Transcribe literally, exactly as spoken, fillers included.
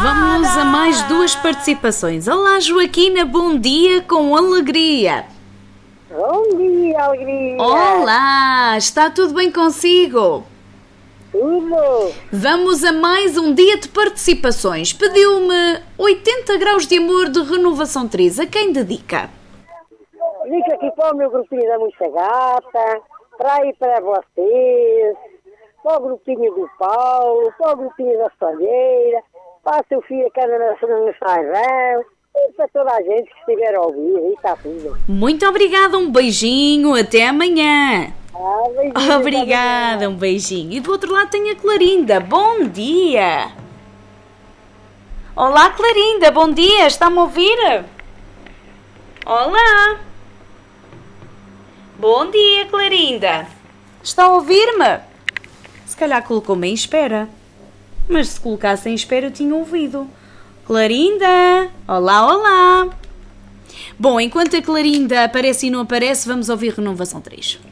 Vamos a mais duas participações. Olá, Joaquina, bom dia com alegria. Bom dia, alegria. Olá, está tudo bem consigo? Tudo. Vamos a mais um dia de participações. Pediu-me oitenta graus de amor de Renovação três. A quem dedica? Fico aqui para o meu grupinho da Muita Gata, para aí para vocês, para o grupinho do Paulo, para o grupinho da Palheira, para a Sofia que anda no Sairão, e para toda a gente que estiver a ouvir, e está tudo. Muito obrigada, um beijinho, até amanhã. Ah, beijinho, Obrigada, um beijinho. E do outro lado tem a Clarinda. Bom dia. Olá, Clarinda, bom dia. Está-me a ouvir? Olá. Bom dia, Clarinda. Está a ouvir-me? Se calhar colocou-me em espera. Mas se colocasse em espera eu tinha ouvido. Clarinda. Olá, olá. Bom, enquanto a Clarinda aparece e não aparece, vamos ouvir Renovação três.